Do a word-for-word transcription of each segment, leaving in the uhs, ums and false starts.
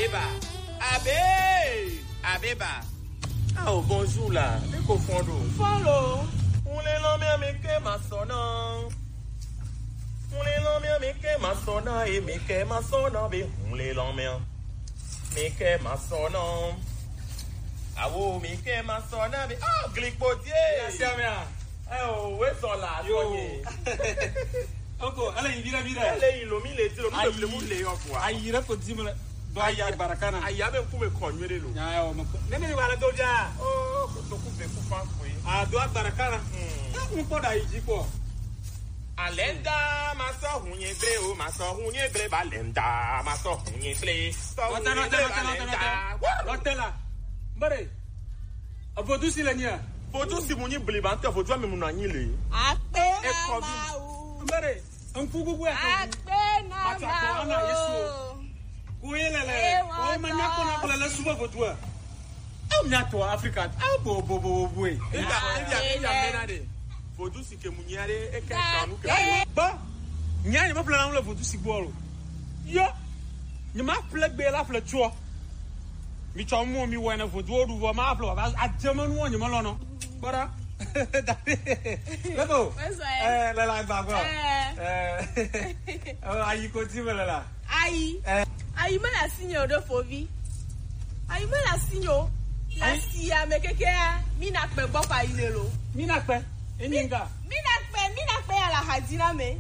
Abeba. Abe. Abeba. Ah, oh, bonjour là. Les cofondos. Follow. On les nomme à Mickey Massona. On les nomme à Mickey Massona et Mickey Massona. On les nomme à Mickey Massona. Ah, oh, Mickey Massona. Ah, Glicpodier. Merci, mère. Oh, où sont là? Yo. Oko, allez, vira vira. Allez, il a mis les tirs, il a mis les yeux. Aïe, il a fait dix minutes. Aïe, barakana. Aïe, avec vous me connuez le loup. Ah, on me. Nene wala doja. Oh, to coupe de coupe oui. Ah, doa barakana. Hmm. On peut d'aïdi quoi. Alenda, ma so hunye bre o, ma so hunye bre balenda, ma so hunye bre. Wata wata wata wata. Wata la. Bare. Avodu silania. Foto si munyi blibante, foto me munanyi le. Akpe na ma. Bare. On fugu kwa. Akpe na ma. Kuelele. O manya kona kula la suba foto. Au nyato Africa. Au bo bo bo bo. Ega ega ega menade. Foto si ke munyare e ka kanu ke. Ba. Nya ni ma plan na foto si bolo. Yo. Ni ma plug be la fletcho. Mi chwa mo mi wena foto du ma aflo ba adjama no ni ma lono. Bara. Lebo. Eh la la ba ba. Eh. Oh ayi ko ti mala la. Ayi. Ayi me la signe de fovi. Ayi me la signe. La sia me keke mi na pe gbo pa ile lo. Mi na pe. Eninga. Mi na pe, mi na pe ala hadina me.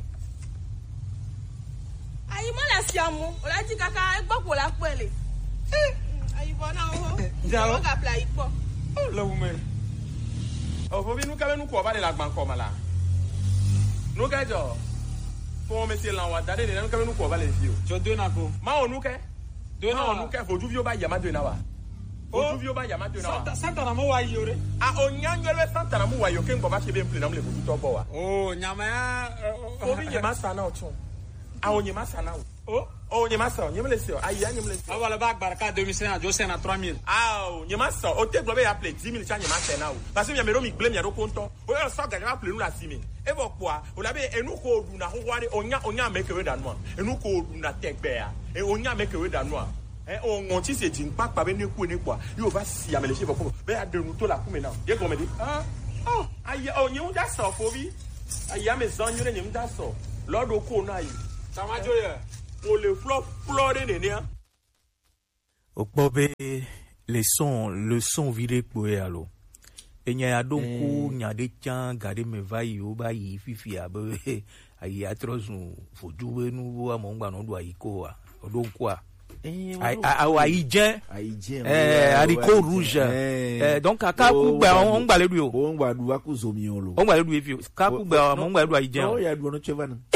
Ayi me la sia mo. O la ti kaka gbo ko la pele. Ayi bona o. Jalo. O ka pla ipo. Oh la woman. O fobi nou ka be nou ko ba de la gban ko mala. Nou ka jo. Pour monsieur l'envoi d'aller nous quand nous quoi va les vieux je donne à go ma on nous que donne on nous que faut du vieux ba yama de nawa faut du vieux ba yama de nawa santa na mo wa yore ah on nyangwe santa na mo wa yo ken ko ba che bien plus na mo le faut to bo wa oh nyama ya faut bi nyama sana o chon ah on nyama sana o oh nyama sa nyama le sio ayi nyama le sio ah wala ba baraka deux mille cinq cents jo c'est na trois mille ah nyama sa o te globe appeler dix mille cha nyama sa na o parce que nyama ro mi blame ya ro konto o yo so ga appeler nous la six mille e bo kwa o la be enu ko odu na ho ware onya onya make we da no enu ko odu na tegbe ya e onya make we da no eh o ngon ti se jin pa pa be ne ku ne kwa yo va si amele se bo be adenu to la ku me na ye ko me di ah oh ayi o nyi da so fo bi ayi ame zan yure nyi da so lord o ko na yi tamajo ye o le flop flore ne ne okpobe le son le son vide poe alo enya ya donku nya de chan gade me vai o ba yi fifi abe ayi atrozu fojuwe nu wa mo ngba no do ayiko wa odonku a ai ai jen eh haricot rouge eh donc aka ku gba on gba le du o o ngba du wa ku zomi on lo on gba le du e fi ka ku gba mo ngba le du ayi jen o ya du no cheva na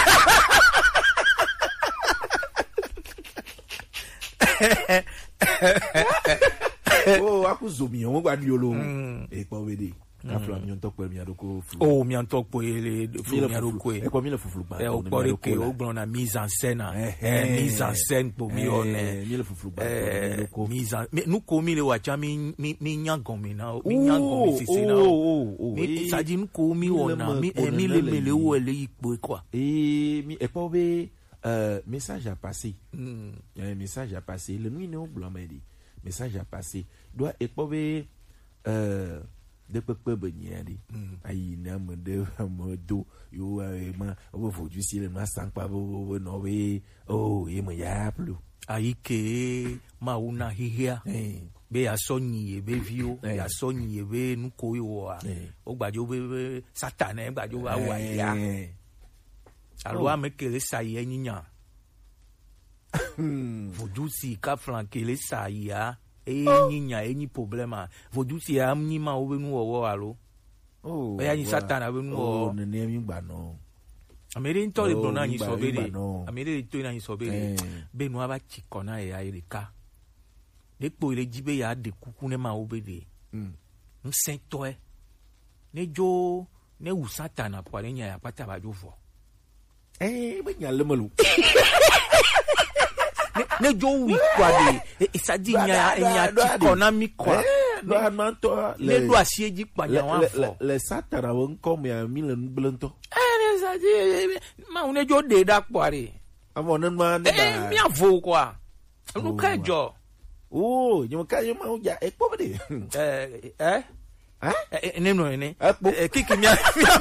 oh aku zomi on gba du lo e po wede ka fla mi on to pe mi adoko fu oh mi on to pe le fu mi adoko e ko mi le fufu gba e o pore ke o gbon na mise en scène eh mise en scène pour mi on mi le fufu gba mise en mais nous komi le wa cha mi mi nyangon mi na mi nyangon mi sisi na mi sa di nous komi ona mi mi le mele wo le ipo quoi et mi e po be euh message à passer il y a un message à passer le nuit non blanc m'a dit message à passer doit e po be euh de pepe benyadi ayi na mo de mo do yo ma o fo ju si le ma san pa bo no we o e mo ya plu ayi ke ma una hihia be asonyi e be vio ya asonyi e be nu ko yo wa o gbajo be satan e gbajo wa wa ya alo amekele sai enyinya foju si ka flankele sai ya enyinya enyi problema foju si amni ma obenu owo alo oh ya ni satan abenu o ne ne mi gba no amere nto le blona ni sobere amere to na ni sobere be nu aba chikona ya irika depo ile jibe ya de kuku ne ma obede mm nsento e ne jo ne u satan apare nya ya pata ba jo fo eh be nya le malu ne jo wi kwa de e sa di nya nya chikona mi kwa no no to le do asieji panya wa fo le satara won kom ya mi le nblonto eh le sa di ma une jo de da kware amo nan ma eh mi avo kwa no kajo oh you ka you ma uja e po be eh eh eh eh ne no ne Akpo. kiki mi